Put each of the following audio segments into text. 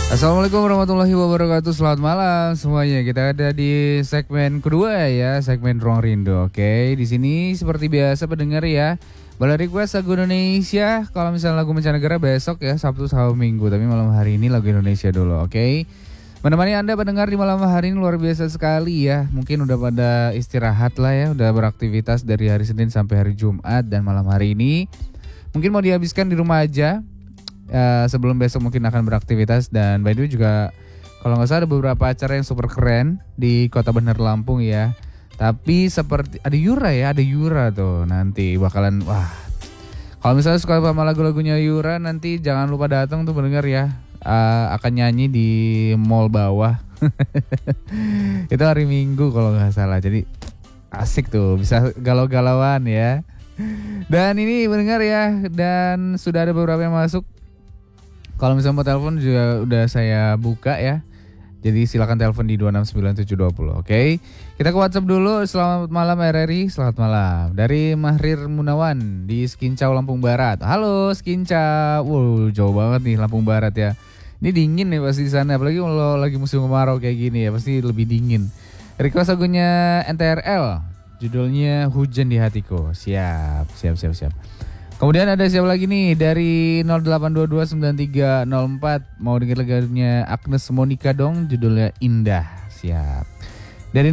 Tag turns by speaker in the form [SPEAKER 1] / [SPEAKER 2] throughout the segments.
[SPEAKER 1] Assalamualaikum warahmatullahi wabarakatuh. Selamat malam semuanya. Kita ada di segmen kedua ya, segmen Ruang Rindu. Oke, di sini seperti biasa pendengar ya, boleh request lagu Indonesia. Kalau misalnya lagu mancanegara besok ya, Sabtu sama Minggu. Tapi malam hari ini lagu Indonesia dulu. Oke. Menemani Anda pendengar di malam hari ini luar biasa sekali ya. Mungkin udah pada istirahat lah ya, udah beraktivitas dari hari Senin sampai hari Jumat, dan malam hari ini mungkin mau dihabiskan di rumah aja. Sebelum besok mungkin akan beraktivitas. Dan by the way juga kalau nggak salah ada beberapa acara yang super keren di Kota Bener Lampung ya. Tapi seperti ada Yura tuh nanti bakalan wah. Kalau misalnya suka sama lagu-lagunya Yura, nanti jangan lupa datang tuh mendengar ya. Akan nyanyi di mall bawah. Itu hari Minggu kalau nggak salah. Jadi asik tuh, bisa galau-galauan ya. Dan ini mendengar ya, dan sudah ada beberapa yang masuk. Kalau misalnya mau telepon juga udah saya buka ya. Jadi silakan telepon di 2697720. Oke. Kita ke WhatsApp dulu. Selamat malam RRI. Selamat malam. Dari Mahrir Munawan di Skincau Lampung Barat. Halo Skincau. Jauh banget nih Lampung Barat ya. Ini dingin nih pasti di sana. Apalagi kalau lagi musim kemarau kayak gini ya, pasti lebih dingin. Request lagunya NTRL. Judulnya Hujan di Hatiku. Siap. Kemudian ada siapa lagi nih dari 08229304, mau denger lagunya Agnes Monica dong, judulnya Indah. Siap. Dari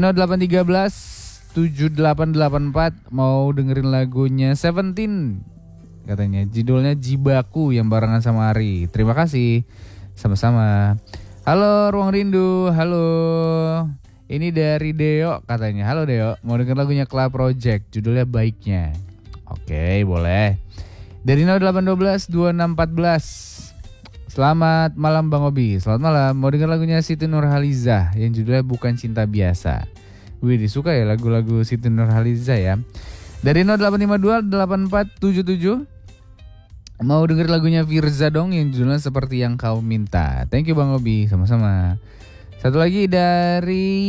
[SPEAKER 1] 08137884 mau dengerin lagunya Seventeen, katanya judulnya Jibaku yang barengan sama Ari. Terima kasih. Sama-sama. Halo Ruang Rindu. Halo. Ini dari Deo katanya. Halo Deo, mau denger lagunya Club Project, judulnya Baiknya. Oke, boleh. Dari 08122614. Selamat malam Bang Obi. Selamat malam. Mau dengar lagunya Siti Nurhaliza yang judulnya Bukan Cinta Biasa. Wih, disuka ya lagu-lagu Siti Nurhaliza ya. Dari 08528477. Mau denger lagunya Firza dong yang judulnya Seperti Yang Kau Minta. Thank you Bang Obi, sama-sama. Satu lagi dari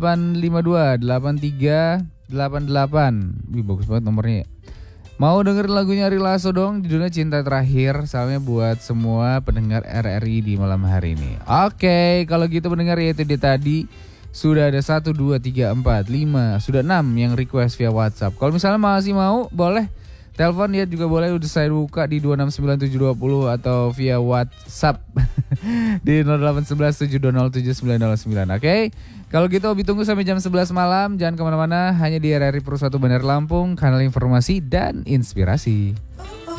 [SPEAKER 1] 08528388. Wih, bagus banget nomornya ya. Mau denger lagunya Ari Lasso dong, judulnya Cinta Terakhir. Salamnya buat semua pendengar RRI di malam hari ini. Oke, kalau gitu pendengar ya, itu dia tadi. Sudah ada 1, 2, 3, 4, 5, sudah 6 yang request via WhatsApp. Kalau misalnya masih mau, boleh telepon ya juga boleh. Udah saya buka di 269720 atau via WhatsApp di 0811720799. Oke. Kalau gitu Obi tunggu sampai jam 11 malam. Jangan kemana-mana, hanya di RRI Pro 1 Bener Lampung, kanal informasi dan inspirasi.